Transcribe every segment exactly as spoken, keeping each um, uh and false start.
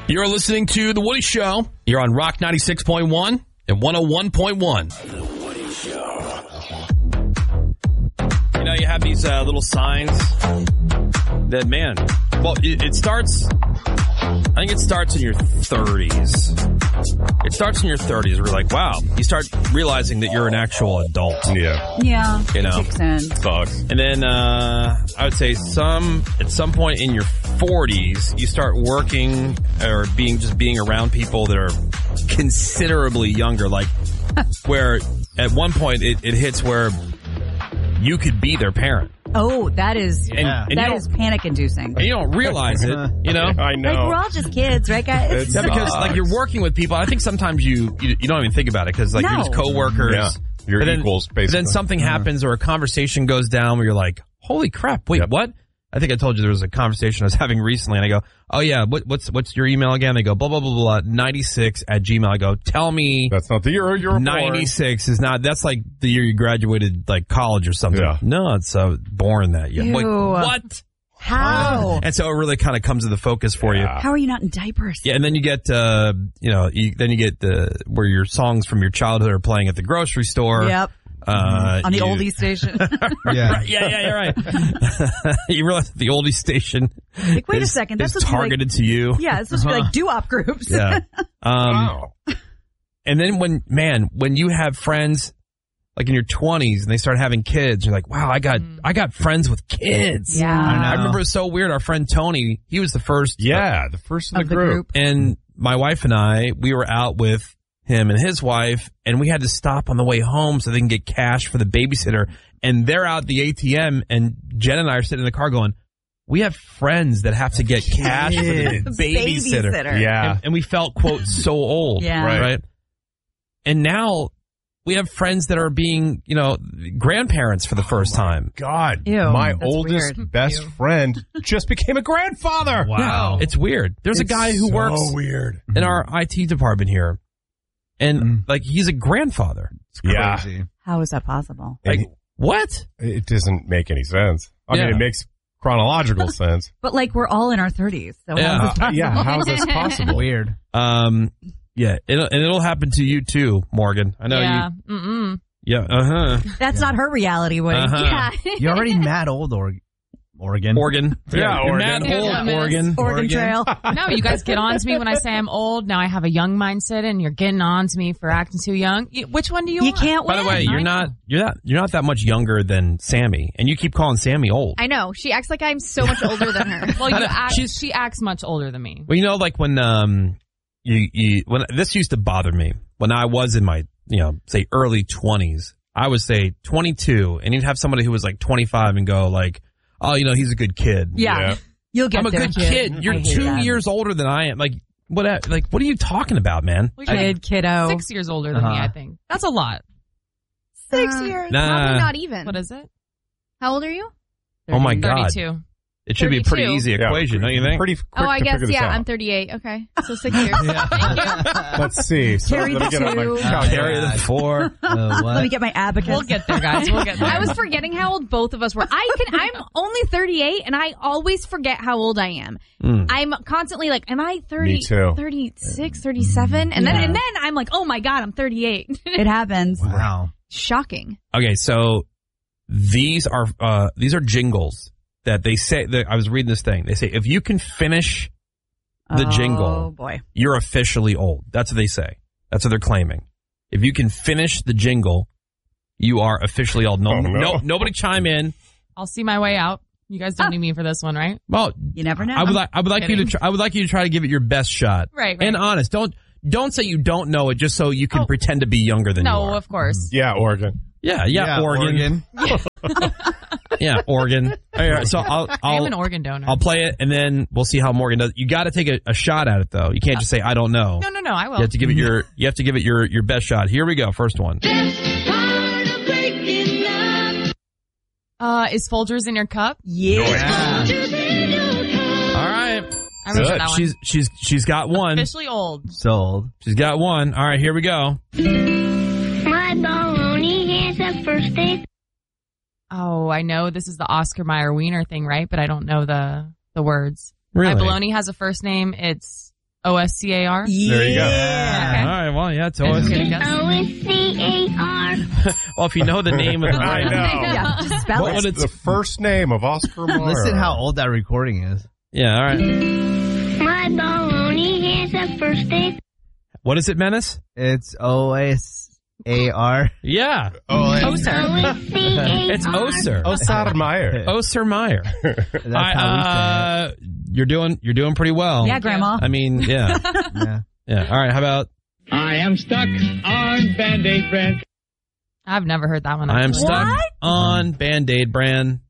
You're listening to The Woody Show. You're on Rock ninety-six point one and one oh one point one. The Woody Show. You know, you have these uh, little signs that, man, well, it, it starts, I think it starts in your thirties. It starts in your thirties. We're like, wow. You start realizing that you're an actual adult. Yeah. Yeah. You know? Makes sense. Sucks. And then, uh, I would say some, at some point in your forties, you start working or being, just being around people that are considerably younger. Like, where at one point it, it hits where you could be their parent. Oh, that is Yeah. And- and that you is panic inducing. And you don't realize it, you know? I know. Like, we're all just kids, right, guys? Yeah, because like you're working with people. I think sometimes you you, you don't even think about it because like No. you're just coworkers. Yeah. You're But then- equals, but basically. then something happens or a conversation goes down where you're like, holy crap, wait, Yep. what? I think I told you there was a conversation I was having recently, and I go, oh yeah, what, what's what's your email again? They go, blah, blah, blah, blah, ninety-six at Gmail. I go, tell me That's not the year you're born. ninety-six is not, that's like the year you graduated like college or something. Yeah. No, it's uh, born that year. Wait, Ew. what? How? And so it really kind of comes to the focus for you. Yeah. How are you not in diapers? Yeah, and then you get, uh, you know, you, then you get the where your songs from your childhood are playing at the grocery store. Yep. Uh, On the you- oldie station. Yeah. Right, yeah, yeah, you're right. You realize that the oldie station Like, wait is, a second. That's is supposed to be like, targeted to you. yeah, it's supposed to be like doo-wop groups. Yeah. Um, Wow. And then when, man, when you have friends like in your twenties and they start having kids, you're like, wow, I got, I got friends with kids. Yeah. I know. I remember it was so weird. Our friend Tony, he was the first. Yeah, the first of the, Of the group. group. And my wife and I, we were out with him and his wife, and we had to stop on the way home so they can get cash for the babysitter. And they're out at the A T M, and Jen and I are sitting in the car going, we have friends that have to get cash for the babysitter. Babysitter. Yeah. And, and we felt, quote, so old. Yeah. Right. Right. And now we have friends that are being, you know, grandparents for the first time. God, Ew, my that's oldest weird. best friend just became a grandfather. Wow. It's weird. There's a guy who so works weird. in our I T department here, and like he's a grandfather. Yeah. Crazy. How is that possible? And Like, what? it doesn't make any sense. I Yeah. mean, it makes chronological sense. But like, we're all in our thirties. So Yeah. how is this possible? Yeah, how is this possible? Weird. Um, yeah, it'll, and it'll happen to you too, Morgan. I know yeah. you. Mm-mm. Yeah. Uh huh. That's not her reality, Woody. Uh-huh. Yeah. You're already mad old, or- Oregon. Oregon. Yeah, you're Oregon. mad Yeah, old, miss. Oregon. Oregon Trail. No, you guys get on to me when I say I'm old. Now I have a young mindset, and you're getting on to me for acting too young. You- Which one do you You want? can't By win. the way, you're I not. know. You're not. You're not that much younger than Sammy, and you keep calling Sammy old. I know. She acts like I'm so much older than her. Well, you I know. act, She's- she acts much older than me. Well, you know, like when um, you you when this used to bother me when I was in my you know say early twenties. I would say twenty-two, and you'd have somebody who was like twenty-five and go like, oh, you know, he's a good kid. Yeah. Yeah. You'll get I'm a there, good kid. You're I hate two that. years older than I am. Like what? Like what are you talking about, man? Well, you're Kid, kiddo. six years older than me, Uh-huh. I think. That's a lot. Six Uh, years. Nah. Probably not even. What is it? How old are you? Oh my god, thirty-two. it should be a pretty thirty-two. easy Yeah, equation, don't you think? Pretty quick Oh, I to guess, figure this yeah, out. I'm thirty-eight. Okay. So six years. Let's see. So Carry let me the get out my two. calculator. Carry the four. Uh, what? Let me get my abacus. We'll get there, guys. We'll get there. I was forgetting how old both of us were. I can, I'm only thirty-eight and I always forget how old I am. Mm. I'm constantly like, am I thirty, Me too. thirty-six, thirty-seven? And then, Yeah. and then I'm like, oh my God, I'm thirty-eight. It happens. Wow. Shocking. Okay, so these are uh, these are jingles that they say. That I was reading this thing. They say if you can finish the Oh, jingle, boy. you're officially old. That's what they say. That's what they're claiming. If you can finish the jingle, you are officially old. No, Oh, no. no, nobody chime in. I'll see my way out. You guys don't need me for this one, right? Well, You never know. I would like I would like you to kidding. try, I would like you to try to give it your best shot. Right, right. And honest. Don't don't say you don't know it just so you can Oh. pretend to be younger than you No, are. of course. Yeah, Oregon. Yeah, yeah, Oregon. Yeah, Oregon. All right, so I'll I am I'll an organ donor. I'll play it and then we'll see how Morgan does. You got to take a, a shot at it though. You can't just say I don't know. no, no, no. I will. You have to give it your you have to give it your your best shot. Here we go. First one. Uh, is Folgers in your cup? Yeah. All right. I remember Good. that one. She's she's she's got one. Officially old. Sold. She's got one. All right, here we go. My baloney has a first date. Oh, I know this is the Oscar Mayer Wiener thing, right? But I don't know the the words. Really? My baloney has a first name. It's O S C A R. There you go. Okay. All right, well, yeah, it's That's always. a good guess. O S C A R. Well, if you know the name of the I brand. know. Yeah, just spell What it. would it- The first name of Oscar Mayer. Listen how old that recording is. Yeah, all right. My baloney has a first name. What is it, Menace? It's O S A R. Yeah. Oh, it's O S C A R. It's Oser. Oscar Mayer. Oser Meyer. That's I, how uh, you're doing, you're doing pretty well. Yeah, Grandma. I mean, yeah. we say it. Yeah. Yeah. All right. How about I am stuck on Band-Aid brand. I've never heard that one. I am actually. stuck What? on Band-Aid brand?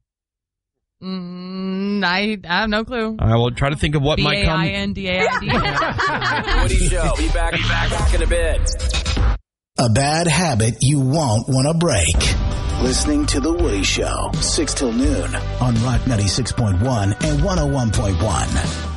Mm, I, I have no clue. I will try to think of what B might A I come. N D A I D. Woody Show. Be back, be back, back in a bit. A bad habit you won't want to break. Listening to The Woody Show, six till noon on Rock ninety-six point one and one oh one point one.